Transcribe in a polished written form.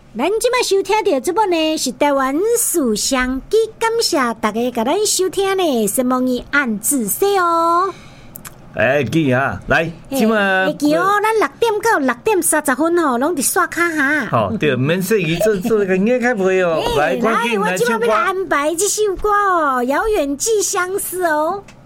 咱即摆收听到这部呢是台湾书香机，感谢大家甲咱收听呢，希望伊按自说哦。 记啊，来，即摆会记哦，咱6点到6点30分吼，拢伫刷卡哈。 好，对，免说伊做个应该开会哦。来， 我即摆要来安排这首歌哦，《遥远寄相思》哦。